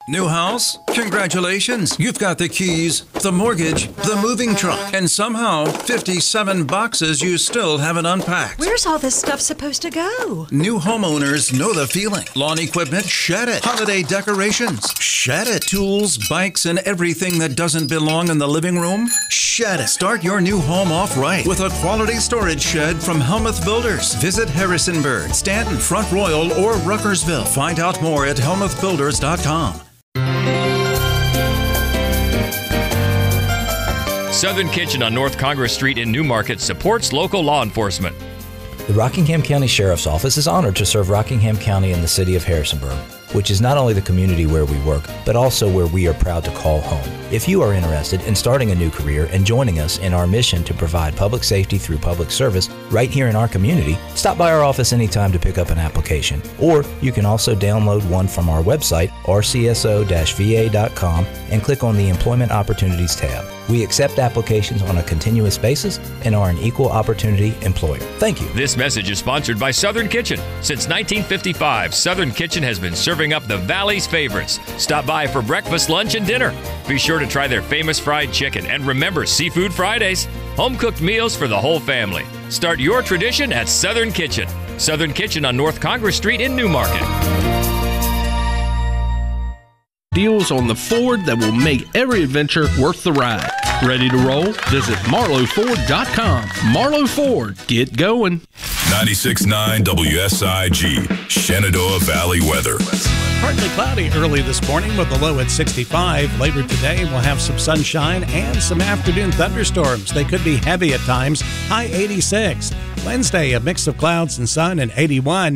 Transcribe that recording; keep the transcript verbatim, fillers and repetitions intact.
New house? Congratulations. You've got the keys, the mortgage, the moving truck, and somehow fifty-seven boxes you still haven't unpacked. Where's all this stuff supposed to go? New homeowners know the feeling. Lawn equipment? Shed it. Holiday decorations? Shed it. Tools, bikes, and everything that doesn't belong in the living room? Shed it. Start your new home off right with a quality storage shed from Helmuth Builders. Visit Harrisonburg, Stanton, Front Royal, or Ruckersville. Find out more at helmuth builders dot com. Southern Kitchen on North Congress Street in Newmarket supports local law enforcement. The Rockingham County Sheriff's Office is honored to serve Rockingham County and the city of Harrisonburg, which is not only the community where we work, but also where we are proud to call home. If you are interested in starting a new career and joining us in our mission to provide public safety through public service right here in our community, stop by our office anytime to pick up an application. Or you can also download one from our website, r c s o dash v a dot com, and click on the Employment Opportunities tab. We accept applications on a continuous basis and are an equal opportunity employer. Thank you. This message is sponsored by Southern Kitchen. Since nineteen fifty-five, Southern Kitchen has been serving up the Valley's favorites. Stop by for breakfast, lunch, and dinner. Be sure to try their famous fried chicken, and remember Seafood Fridays. Home-cooked meals for the whole family. Start your tradition at Southern Kitchen. Southern Kitchen on North Congress Street in Newmarket. Deals on the Ford that will make every adventure worth the ride. Ready to roll? Visit marlowe ford dot com. Marlowe Ford, get going. ninety-six point nine W S I G, Shenandoah Valley weather. Partly cloudy early this morning with a low at sixty-five. Later today, we'll have some sunshine and some afternoon thunderstorms. They could be heavy at times. High eighty-six. Wednesday, a mix of clouds and sun and eighty-one.